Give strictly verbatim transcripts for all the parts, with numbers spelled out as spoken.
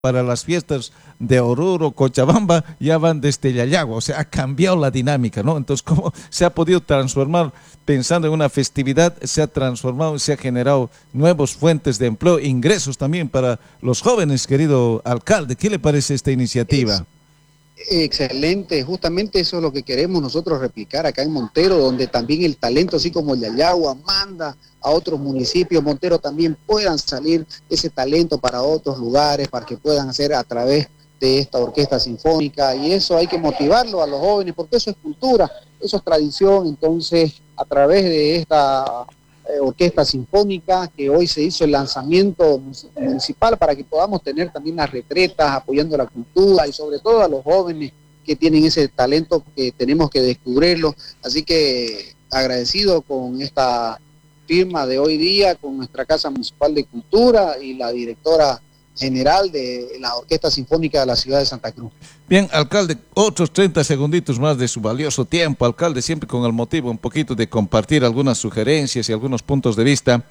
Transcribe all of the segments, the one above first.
para las fiestas de Oruro, Cochabamba, ya van desde Yayagua, o sea, ha cambiado la dinámica, ¿no? Entonces, ¿cómo se ha podido transformar, pensando en una festividad, se ha transformado, se ha generado nuevas fuentes de empleo, ingresos también para los jóvenes, querido alcalde? ¿Qué le parece esta Es iniciativa? excelente, justamente eso es lo que queremos nosotros replicar acá en Montero, donde también el talento, así como el Yayagua manda a otros municipios, Montero también puedan salir ese talento para otros lugares, para que puedan hacer a través de esta orquesta sinfónica, y eso hay que motivarlo a los jóvenes, porque eso es cultura, eso es tradición. Entonces, a través de esta eh, orquesta sinfónica, que hoy se hizo el lanzamiento municipal para que podamos tener también las retretas apoyando la cultura y sobre todo a los jóvenes que tienen ese talento que tenemos que descubrirlo. Así que agradecido con esta firma de hoy día, con nuestra Casa Municipal de Cultura y la directora general de la Orquesta Sinfónica de la ciudad de Santa Cruz. Bien, alcalde, otros treinta segunditos más de su valioso tiempo, alcalde, siempre con el motivo un poquito de compartir algunas sugerencias y algunos puntos de vista.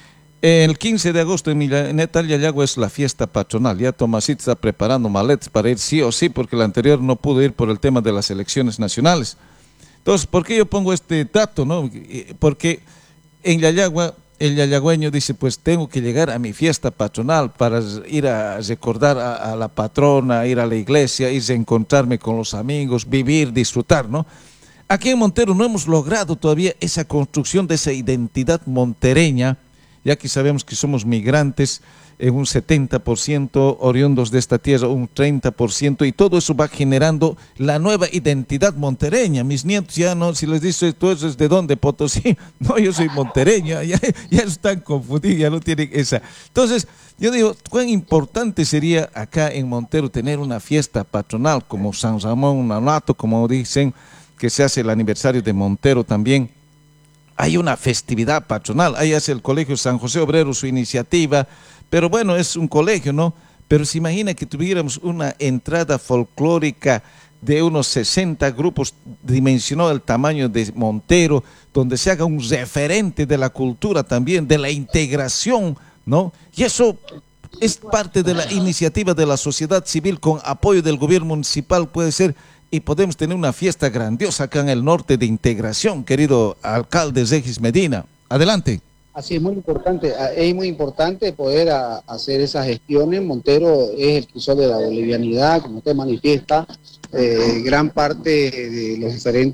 El quince de agosto en Millaneta, Yayagua, es la fiesta patronal. Ya Tomasito está preparando maletas para ir sí o sí, porque el anterior no pudo ir por el tema de las elecciones nacionales. Entonces, ¿por qué yo pongo este dato, no? Porque en Yayagua, el yayagüeño dice, pues tengo que llegar a mi fiesta patronal para ir a recordar a, a la patrona, ir a la iglesia, ir a encontrarme con los amigos, vivir, disfrutar, ¿no? Aquí en Montero no hemos logrado todavía esa construcción de esa identidad montereña, ya que sabemos que somos migrantes, en un setenta por ciento oriundos de esta tierra, un treinta por ciento, y todo eso va generando la nueva identidad montereña. Mis nietos ya no, si les dices, ¿tú eres de dónde? Potosí. No, yo soy montereño, ya, ya están confundidos, ya no tienen esa. Entonces, yo digo, ¿cuán importante sería acá en Montero tener una fiesta patronal como San Ramón Nonato, como dicen, que se hace el aniversario de Montero también? Hay una festividad patronal, ahí hace el Colegio San José Obrero su iniciativa, pero bueno, es un colegio, ¿no? Pero se imagina que tuviéramos una entrada folclórica de unos sesenta grupos, dimensionado el tamaño de Montero, donde se haga un referente de la cultura también, de la integración, ¿no? Y eso es parte de la iniciativa de la sociedad civil con apoyo del gobierno municipal, puede ser, y podemos tener una fiesta grandiosa acá en el norte de integración, querido alcalde Regis Medina. Adelante. Así es muy importante, es muy importante poder a, hacer esas gestiones. Montero es el crisol de la bolivianidad, como usted manifiesta, eh, gran parte de los diferentes